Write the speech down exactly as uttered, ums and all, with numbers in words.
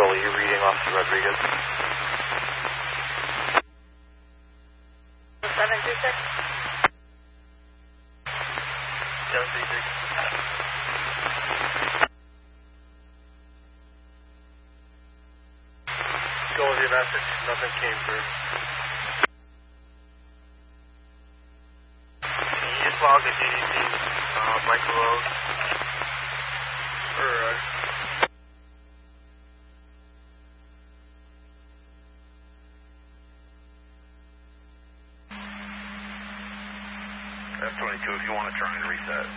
control, are you reading Officer Rodriguez? seven two six. seven two six. Go with your message. Nothing came through. Can you just log a D D C, uh, Michael Rose? Or, uh, F twenty-two, if you want to try and reset.